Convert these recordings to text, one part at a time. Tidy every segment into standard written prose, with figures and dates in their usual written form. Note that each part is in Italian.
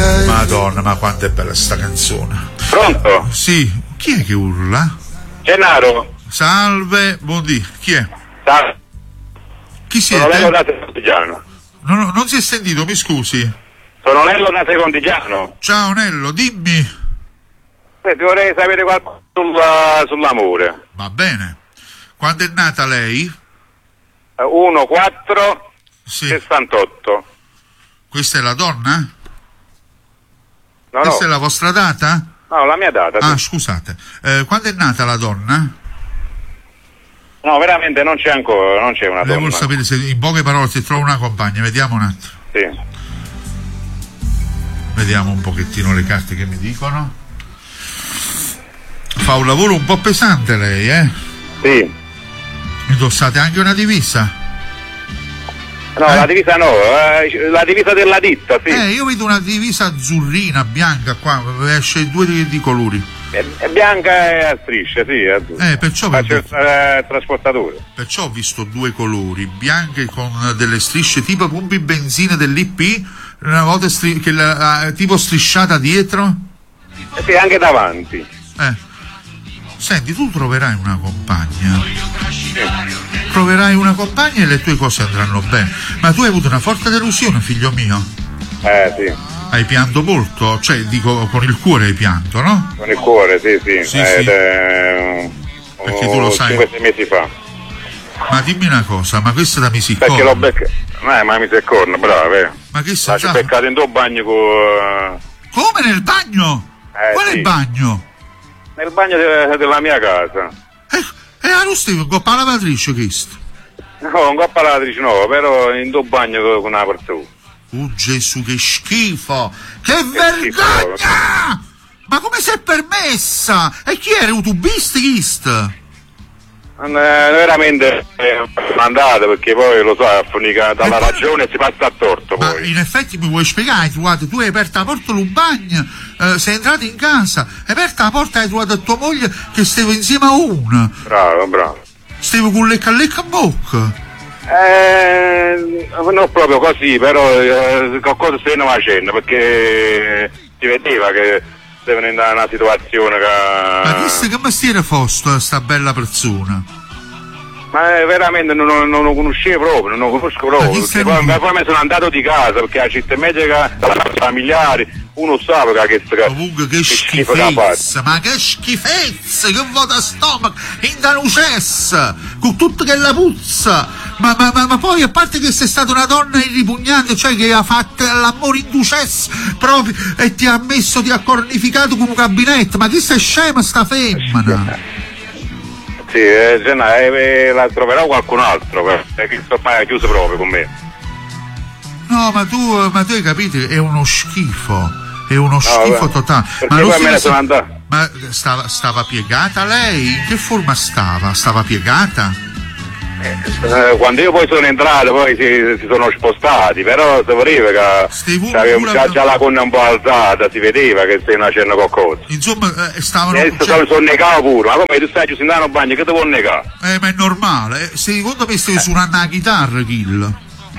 Madonna, ma quanto è bella sta canzone. Pronto? Sì, chi è che urla? Gennaro. Salve, buondì, chi è? Salve. Chi siete? Sono Nello da Secondigiano. Non si è sentito, mi scusi. Sono Nello da Secondigiano. Ciao Nello, dimmi. Ti vorrei sapere qualcosa sull'amore. Va bene. Quando è nata lei? 1/4/68. Sì. Questa è la donna? No, Questa no. è la vostra data? No, la mia data. Ah, sì. scusate. Quando è nata la donna? No, veramente non c'è ancora, non c'è una Lei donna. vuol sapere se in poche parole si trova una compagna. Vediamo un attimo. Sì. Vediamo un pochettino le carte che mi dicono. Fa un lavoro un po' pesante lei, eh? Sì. Indossate anche una divisa? No, la divisa no, la divisa della ditta, sì. Io vedo una divisa azzurrina, bianca qua, esce due di colori. È bianca e a strisce, sì. Perciò faccio il trasportatore. Perciò ho visto due colori, bianche con delle strisce tipo pompi benzina dell'IP, una volta tipo strisciata dietro. Sì, anche davanti. Senti, tu troverai una compagna. Troverai una compagna e le tue cose andranno bene. Ma tu hai avuto una forte delusione, figlio mio. Sì. Hai pianto molto? Cioè, dico, con il cuore hai pianto, no? Con il cuore, sì. Sì. Perché tu lo sai. 5-6 mesi fa. Ma dimmi una cosa, ma questa da misiccorno? Perché l'ho beccato. Ma misiccorno, bravo. Ma che sa? L'ho beccato in due bagni con... Come nel bagno? Quale bagno? Nel bagno della mia casa. Non stai con la lavatrice questo? No, un coppa lavatrice no, però in due bagni con una persona. Gesù, che schifo! Che vergogna! Schifo. Ma come si è permessa? E chi era? Utubist? Veramente mandate, perché poi lo so, dalla ragione si passa a torto. Ma poi. In effetti mi vuoi spiegare? Tu hai aperto la porta d'un bagno, sei entrato in casa, hai aperto la porta e hai trovato tua moglie che stava insieme a una. Bravo. Stavo con lecca a bocca. Non proprio così, però qualcosa stavano facendo, perché si vedeva che stavano in una situazione che... Ma chissà che mestiere fosse sta bella persona? Ma veramente non lo conoscevo proprio, non lo conosco proprio, perché poi mi sono andato di casa, perché la città medica, familiari, uno sa che comunque che schifezza, ma che schifezza, che vuota stomaco, in danucessa, con tutto che la puzza, ma poi a parte che sei stata una donna irripugnante, cioè che ha fatto l'amore in ducessa proprio e ti ha cornificato con un gabinetto, ma chi sei scema sta femmina? Sì, la troverò qualcun altro, perché ormai è chiuso proprio con me. No, ma tu hai capito, è uno schifo. È uno schifo totale. Ma poi me ne sono andato. Ma stava piegata lei? In che forma stava? Stava piegata? Quando io poi sono entrato, poi si sono spostati, però si vedeva che c'aveva già la gonna un po' alzata, si vedeva che se non c'era qualcosa. Insomma, stavano... sono negato pure, ma come tu stai giusto in bagno, che ti vuoi negare? Ma è normale, secondo me stai suonando la chitarra, Kill.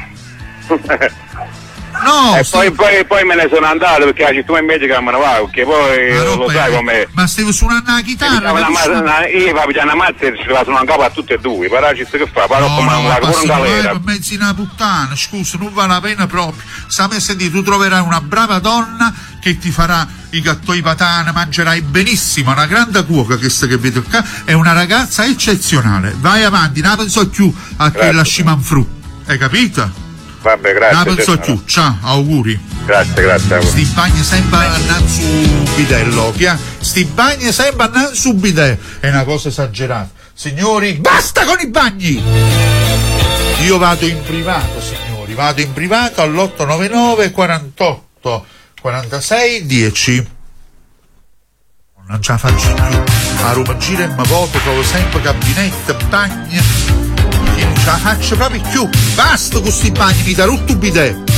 No, poi me ne sono andato, perché la città medica me ne va, perché poi lo sai com'è. Ma stai suonando la chitarra? Io va pigliare una mazza e ci la sono in capo a tutte e due, però ci sta che fa, però come una galera. Per mezzi una puttana, scusa, non vale la pena proprio. Stammi a sentire, tu troverai una brava donna che ti farà i gattoi patane, mangerai benissimo, una grande cuoca che vedo qua, è una ragazza eccezionale. Vai avanti, non penso più a che la scimanfru, hai capito? Vabbè, grazie. Non penso più, ciao, auguri. Grazie. Sti bagni sempre andando su bidello, sti bagni sempre andando su bidello, è una cosa esagerata. Signori, basta con i bagni! Io vado in privato, signori, all'899 48 46 10. Non ce la faccio più. A Roma gira e mi voto, trovo sempre gabinetto, bagni. Non ce la faccio proprio più. Basta con sti bagni, mi da rotto bidet.